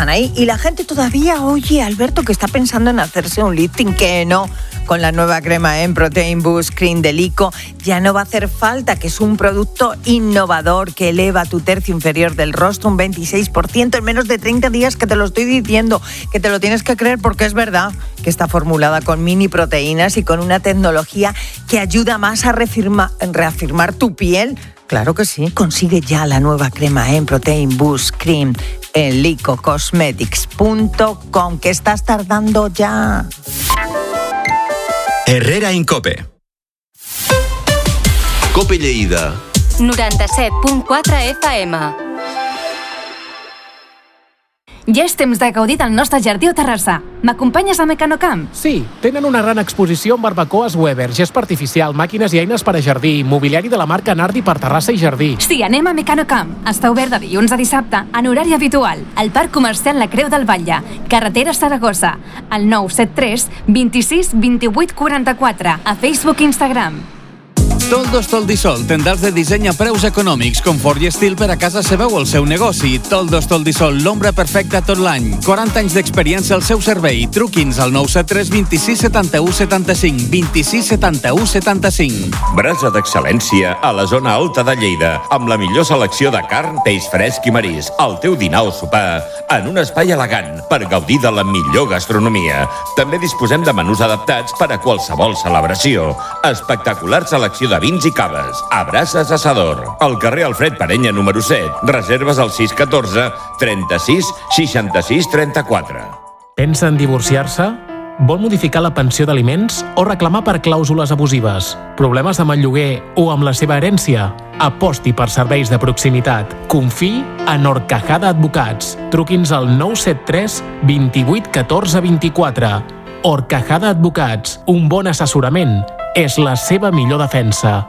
están ahí. Y la gente todavía, oye, Alberto, que está pensando en hacerse un lifting, que no. Con la nueva crema Protein Boost Cream de Lico ya no va a hacer falta, que es un producto innovador que eleva tu tercio inferior del rostro un 26% en menos de 30 días, que te lo estoy diciendo, que te lo tienes que creer porque es verdad, que está formulada con mini proteínas y con una tecnología que ayuda más a reafirmar tu piel. Claro que sí. Consigue ya la nueva crema Protein Boost Cream en licocosmetics.com, que estás tardando ya. Herrera Incope. Cope Lleida. 97.4 FM. Ja és temps de gaudir del nostre jardí o terrassa. M'acompanyes a Mecanocamp? Sí, tenen una gran exposició amb barbacoes Weber, gespa artificial, màquines i eines per a jardí, mobiliari de la marca Nardi per terrassa i jardí. Sí, anem a Mecanocamp. Està obert de dilluns a dissabte, en horari habitual, al Parc Comercial La Creu del Batlle, carretera Saragossa, al 973 26 28 44, a Facebook i Instagram. Toldos Toldisol, tendals de disseny a preus econòmics, confort i estil per a casa seva o el seu negoci. Toldos Toldisol, l'ombra perfecta tot l'any. 40 anys d'experiència al seu servei. Truqui'ns al 973 26 71 75, 26 71 75. Brasa d'excel·lència a la zona alta de Lleida, amb la millor selecció de carn, peix fresc i marisc. El teu dinar o sopar en un espai elegant per gaudir de la millor gastronomia. També disposem de menús adaptats per a qualsevol celebració. Espectacular selecció de vins i caves. Abraças Assador. Al carrer Alfred Parenya número 7. Reserves al 614 36 66 34. Pensa en divorciar-se? Vol modificar la pensió d'aliments o reclamar per clàusules abusives? Problemes amb el lloguer o amb la seva herència? Aposti per serveis de proximitat. Confiï en Horcajada Advocats. Truqui'ns al 973 28 14 24. Horcajada Advocats. Un bon assessorament és la seva millor defensa.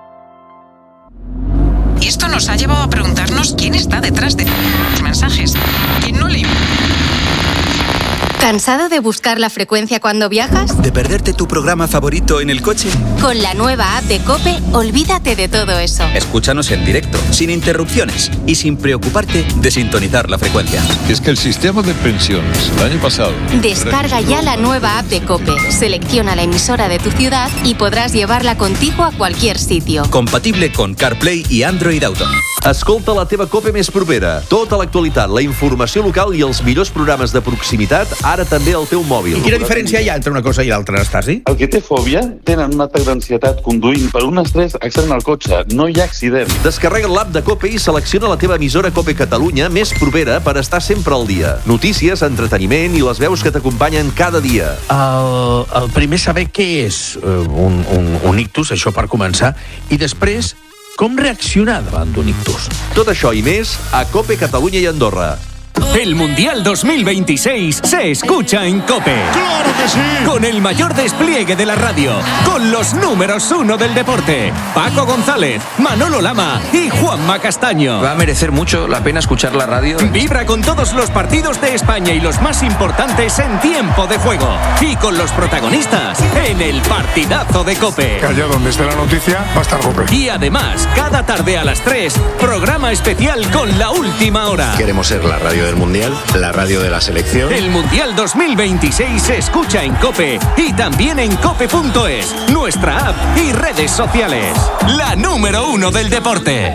Y esto nos ha llevado a preguntarnos quién está detrás de los mensajes. ¿Quién no le... ¿Cansado de buscar la frecuencia cuando viajas? ¿De perderte tu programa favorito en el coche? Con la nueva app de COPE, olvídate de todo eso. Escúchanos en directo, sin interrupciones y sin preocuparte de sintonizar la frecuencia. Es que el sistema de pensiones el año pasado... Descarga ya la nueva app de COPE, selecciona la emisora de tu ciudad y podrás llevarla contigo a cualquier sitio. Compatible con CarPlay i Android Auto. Escolta la teva COPE més propera. Tota l'actualitat, la informació local i els millors programes de proximitat ara també al teu mòbil. I quina diferència hi ha entre una cosa i l'altra, Anastasi? El que té fòbia tenen un atac d'ansietat conduint per un estrès excel·lent al cotxe. No hi ha accident. Descarrega l'app de COPE i selecciona la teva emissora COPE Catalunya més propera per estar sempre al dia. Notícies, entreteniment i les veus que t'acompanyen cada dia. El primer saber què és un ictus, això per començar, i després com reaccionar davant d'un ictus. Tot això i més a COPE Catalunya i Andorra. El Mundial 2026 se escucha en COPE. ¡Claro que sí! Con el mayor despliegue de la radio, con los números 1 del deporte, Paco González, Manolo Lama y Juanma Castaño. Va a merecer mucho la pena escuchar la radio. Vibra con todos los partidos de España y los más importantes en tiempo de juego. Y con los protagonistas en el partidazo de COPE. Que allá donde esté la noticia va a estar COPE. Y además, cada tarde a las 3, programa especial con La Última Hora. Queremos ser la radio del Mundial, la radio de la selección. El Mundial 2026 se escucha en COPE y también en cope.es, nuestra app y redes sociales. La número 1 del deporte.